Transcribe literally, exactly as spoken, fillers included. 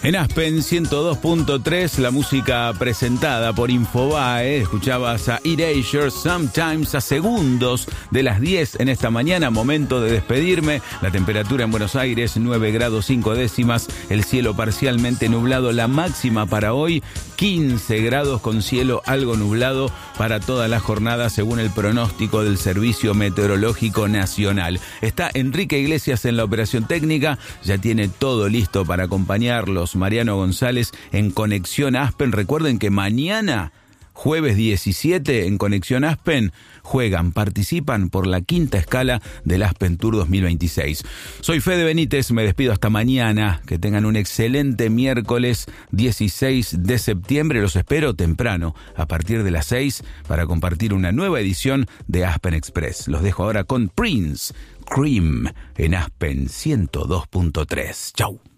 En Aspen ciento dos punto tres, la música presentada por Infobae. Escuchabas a Erasure, Sometimes, a segundos de las diez en esta mañana. Momento de despedirme. La temperatura en Buenos Aires, nueve grados cinco décimas. El cielo parcialmente nublado. La máxima para hoy, quince grados con cielo algo nublado para toda la jornada, según el pronóstico del Servicio Meteorológico Nacional. Está Enrique Iglesias en la operación técnica. Ya tiene todo listo para acompañarlos. Mariano González en Conexión Aspen. Recuerden que mañana, jueves diecisiete, en Conexión Aspen, juegan, participan por la quinta escala del Aspen Tour dos mil veintiséis. Soy Fede Benítez, me despido hasta mañana. Que tengan un excelente miércoles dieciséis de septiembre. Los espero temprano, a partir de las seis, para compartir una nueva edición de Aspen Express. Los dejo ahora con Prince, Cream, en Aspen ciento dos punto tres. Chau.